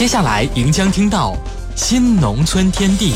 接下来您将听到新农村天地。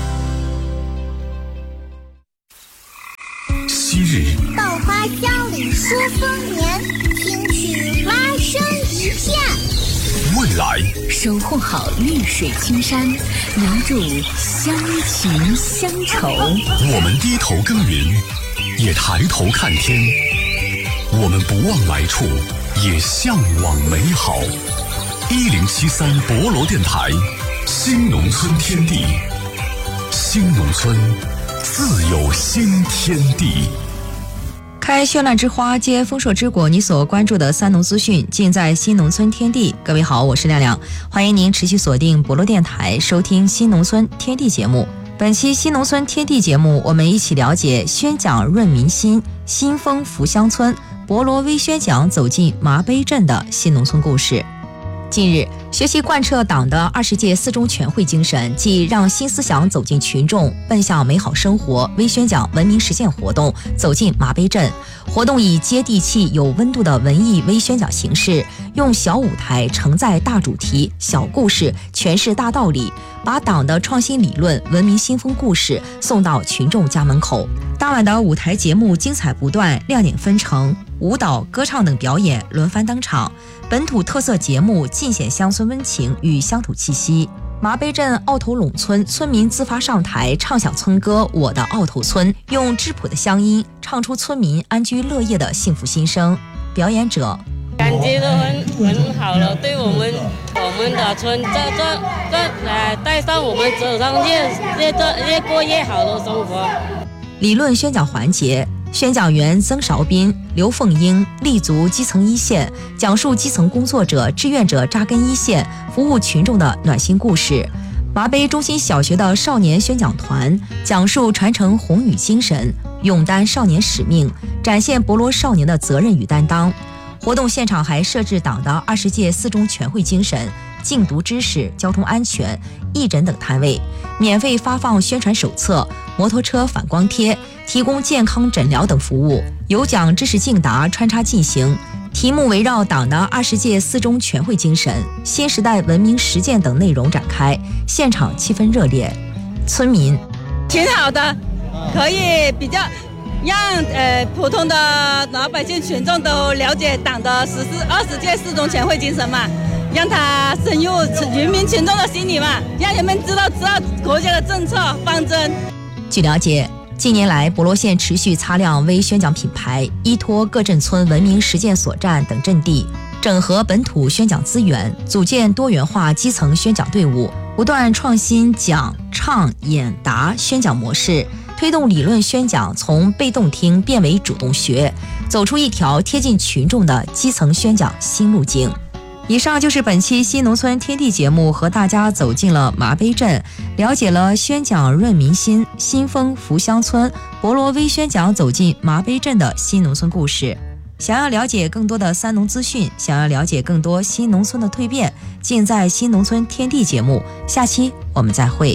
昔日稻花香里说丰年，听取蛙声一片。 未来守护好绿水青山，留住乡情乡愁。 我们低头耕耘，也抬头看天；我们不忘来处，也向往美好。1073博罗电台，新农村天地，新农村自有新天地。 开绚烂之花，接丰硕之果，你所关注的三农资讯尽在新农村天地。各位好，我是亮亮，欢迎您持续锁定博罗电台，收听新农村天地节目。本期新农村天地节目，我们一起了解宣讲润民心，新丰福乡村博罗微宣讲走进麻碑镇的新农村故事。近日，学习贯彻党的20届四中全会精神，即让新思想走进群众，奔向美好生活微宣讲文明实践活动走进麻碑镇。活动以接地气、有温度的文艺微宣讲形式，用小舞台承载大主题、小故事，诠释大道理，把党的创新理论、文明新风故事送到群众家门口。当晚的舞台节目精彩不断，亮点纷呈，舞蹈、歌唱等表演轮番登场，本土特色节目尽显乡村温情与乡土气息。麻碑镇坳头垄村村民自发上台唱响村歌《我的坳头村》，用质朴的乡音唱出村民安居乐业的幸福心声。表演者感觉都很好了，对我们的村带上我们走上越过越好的生活。 理论宣讲环节，宣讲员曾韶斌、刘凤英立足基层一线，讲述基层工作者、志愿者扎根一线，服务群众的暖心故事。麻碑中心小学的少年宣讲团讲述传承红雨精神，勇担少年使命，展现博罗少年的责任与担当。活动现场还设置党的20届四中全会精神、禁毒知识、交通安全、义诊等摊位，免费发放宣传手册、摩托车反光贴，提供健康诊疗等服务。有奖知识竞答穿插进行，题目围绕党的20届四中全会精神、新时代文明实践等内容展开，现场气氛热烈。村民挺好的，可以比较让普通的老百姓群众都了解党的20届四中全会精神嘛，让它深入人民群众的心里嘛，让人们知道国家的政策方针。 据了解，近年来博罗县持续擦亮微宣讲品牌，依托各镇村文明实践所站等阵地，整合本土宣讲资源，组建多元化基层宣讲队伍，不断创新讲、唱、演、答宣讲模式，推动理论宣讲从被动听变为主动学，走出一条贴近群众的基层宣讲新路径。以上就是本期新农村天地节目，和大家走进了麻碑镇，了解了宣讲润民心、新丰福乡村博罗微宣讲走进麻碑镇的新农村故事。想要了解更多的三农资讯，想要了解更多新农村的蜕变，尽在新农村天地节目。下期我们再会。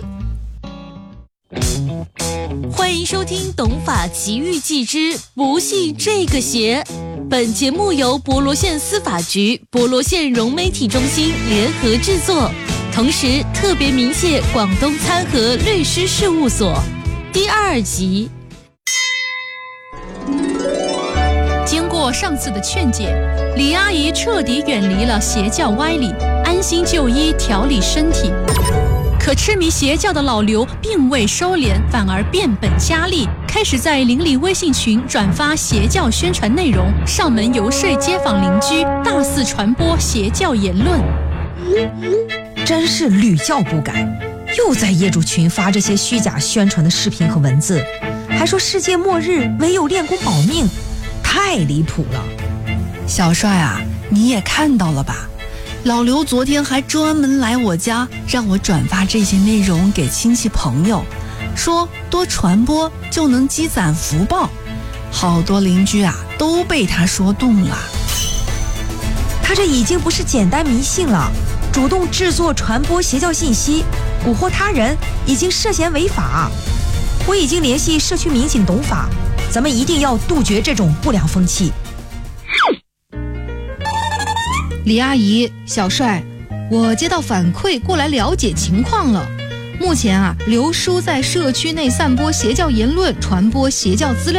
欢迎收听《懂法奇遇记之不信这个邪》。本节目由博罗县司法局、博罗县融媒体中心联合制作，同时特别鸣谢广东参合律师事务所。第2集。 经过上次的劝解，李阿姨彻底远离了邪教歪理，安心就医调理身体。可痴迷邪教的老刘并未收敛，反而变本加厉，开始在邻里微信群转发邪教宣传内容，上门游说街坊邻居，大肆传播邪教言论。 真是屡教不改，又在业主群发这些虚假宣传的视频和文字，还说世界末日唯有练功保命，太离谱了。 小帅啊，你也看到了吧？老刘昨天还专门来我家，让我转发这些内容给亲戚朋友，说多传播就能积攒福报。好多邻居啊都被他说动了。 他这已经不是简单迷信了，主动制作传播邪教信息，蛊惑他人，已经涉嫌违法。我已经联系社区民警懂法，咱们一定要杜绝这种不良风气。 李阿姨，小帅， 我接到反馈过来了解情况了。目前刘叔在社区内散播邪教言论，传播邪教资料